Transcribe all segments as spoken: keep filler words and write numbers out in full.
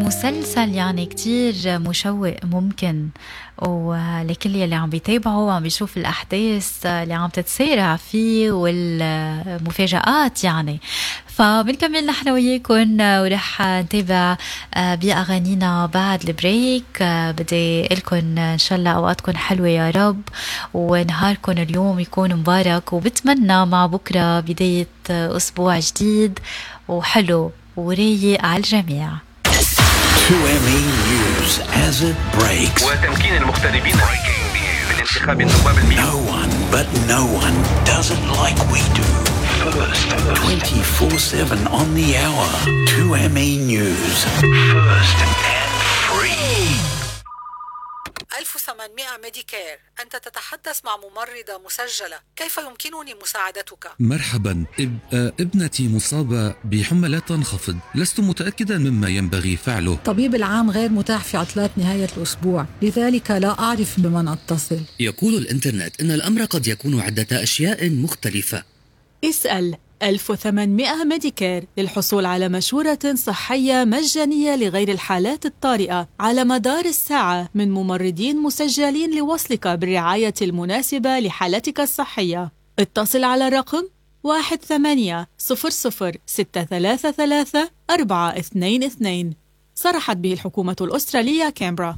مسلسل يعني كتير مشوق ممكن، ولكل يلي عم بيتابعوا وعم بيشوف الأحداث اللي عم تتسارع فيه والمفاجآت يعني. فبنكمل نحن وياكم ورح نتابع بأغانينا بعد البريك. بدي لكم إن شاء الله أوقاتكم حلوة يا رب، ونهاركم اليوم يكون مبارك، وبتمنى مع بكرة بداية أسبوع جديد وحلو ورايق على الجميع. تو إم إي News as it breaks. وتمكين المغتربين من انتخاب النواب المئة. No one but no one does it like we do. First, twenty-four seven on the hour. تو إم إي News. First and free. ألف وثمانمائة ميديكير. أنت تتحدث مع ممرضة مسجلة. كيف يمكنني مساعدتك؟ مرحبا. إب... ابنتي مصابة بحمى لا تنخفض، لست متأكدا مما ينبغي فعله. طبيب العام غير متاح في عطلات نهاية الأسبوع، لذلك لا أعرف بمن أتصل. يقول الإنترنت إن الأمر قد يكون عدة أشياء مختلفة. اسأل ألف وثمانمائة ميديكير للحصول على مشورة صحية مجانية لغير الحالات الطارئة على مدار الساعة من ممرضين مسجلين لوصلك بالرعاية المناسبة لحالتك الصحية. اتصل على رقم واحد ثمانية صفر صفر ستة ثلاثة ثلاثة أربعة اثنين اثنين. صرحت به الحكومة الأسترالية كامبرا.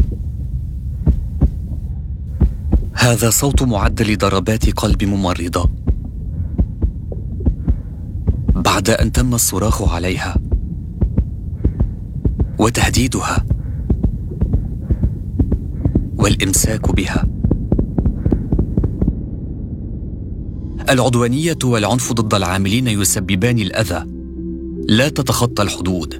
هذا صوت معدل ضربات قلب ممرضة بعد أن تم الصراخ عليها وتهديدها والإمساك بها. العدوانية والعنف ضد العاملين يسببان الأذى، لا تتخطى الحدود.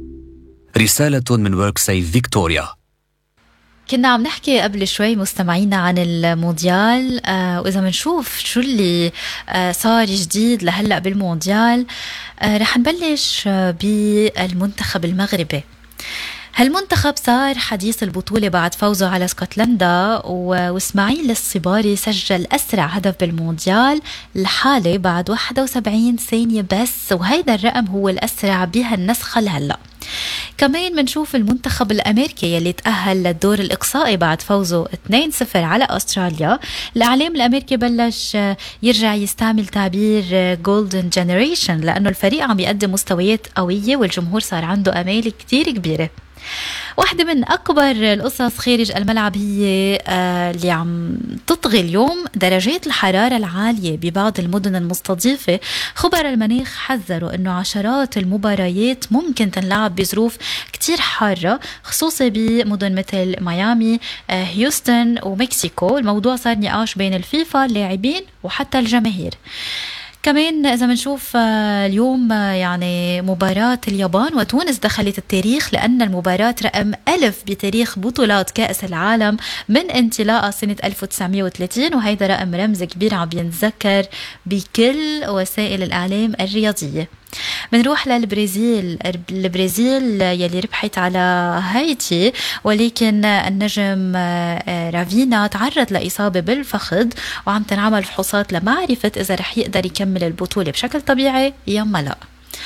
رسالة من وركسيف فيكتوريا. كنا عم نحكي قبل شوي مستمعينا عن المونديال، آه وإذا منشوف شو اللي آه صار جديد لهلأ بالمونديال. آه رح نبلش آه بالمنتخب المغربي. هالمنتخب صار حديث البطولة بعد فوزه على اسكتلندا، واسماعيل الصباري سجل أسرع هدف بالمونديال الحالي بعد واحد وسبعين ثانية بس، وهيدا الرقم هو الأسرع بهالنسخة لهلأ. كمان منشوف المنتخب الأمريكي يلي تأهل للدور الإقصائي بعد فوزه اثنين صفر على أستراليا. الإعلام الأمريكي بلش يرجع يستعمل تعبير Golden Generation لأنه الفريق عم يقدم مستويات قوية والجمهور صار عنده أمال كتير كبيرة. واحدة من أكبر القصص خارج الملعب هي آه اللي عم تطغي اليوم درجات الحرارة العالية ببعض المدن المستضيفة. خبراء المناخ حذروا أنه عشرات المباريات ممكن تنلعب بظروف كتير حارة، خصوصا بمدن مثل ميامي، آه هيوستن ومكسيكو. الموضوع صار نقاش بين الفيفا، اللاعبين وحتى الجماهير. كمان إذا منشوف اليوم يعني مباراة اليابان وتونس دخلت التاريخ، لأن المباراة رقم ألف بتاريخ بطولات كأس العالم من انطلاقها سنة ألف وتسعمية وثلاثين، وهيدا رقم رمز كبير عم بينذكر بكل وسائل الإعلام الرياضية. بنروح للبرازيل. البرازيل يلي ربحت على هايتي، ولكن النجم رافينا تعرض لإصابة بالفخذ وعم تنعمل فحوصات لمعرفة إذا رح يقدر يكمل البطولة بشكل طبيعي يما لا.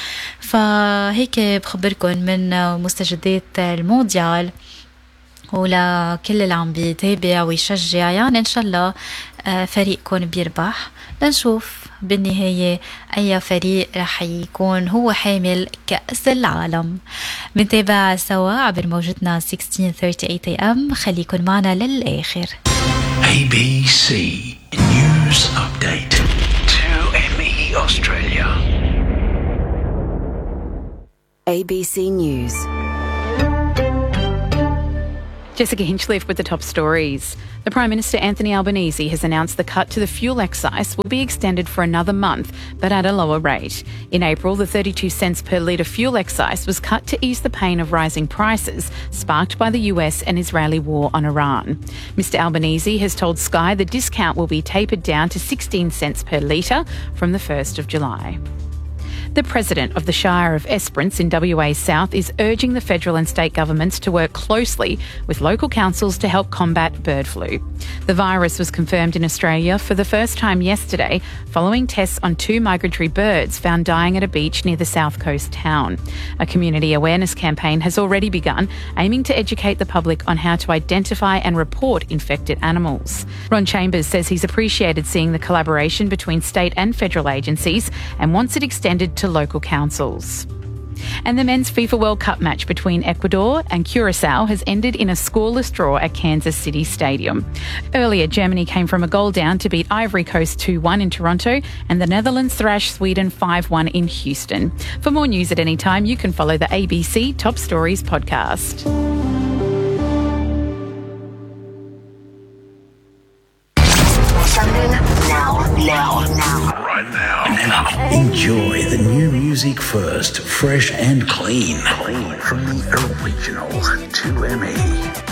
فهيك بخبركن من مستجدات المونديال، ولكل اللي عم بيتابع ويشجع يعني إن شاء الله فريقكم بيربح. لنشوف بالنهاية أي فريق رح يكون هو حامل كأس العالم. بنتابع سوا عبر موجتنا ستة عشر ثلاثين إيه إم. خليكن معنا للآخر. إيه بي سي News Update. تو إم إي Australia. إيه بي سي News. Jessica Hinchliffe with the top stories. The Prime Minister Anthony Albanese has announced the cut to the fuel excise will be extended for another month, but at a lower rate. In April, the thirty-two cents per litre fuel excise was cut to ease the pain of rising prices sparked by the U S and Israeli war on Iran. Mister Albanese has told Sky the discount will be tapered down to sixteen cents per litre from the first of July. The President of the Shire of Esperance in W A South is urging the federal and state governments to work closely with local councils to help combat bird flu. The virus was confirmed in Australia for the first time yesterday following tests on two migratory birds found dying at a beach near the south coast town. A community awareness campaign has already begun, aiming to educate the public on how to identify and report infected animals. Ron Chambers says he's appreciated seeing the collaboration between state and federal agencies and wants it extended to local councils. And the men's FIFA World Cup match between Ecuador and Curacao has ended in a scoreless draw at Kansas City Stadium. Earlier, Germany came from a goal down to beat Ivory Coast two one in Toronto, and the Netherlands thrashed Sweden five one in Houston. For more news at any time, you can follow the A B C Top Stories podcast. Now, now, now, right now. Now, enjoy the new music first, fresh and clean, clean from the original two M E.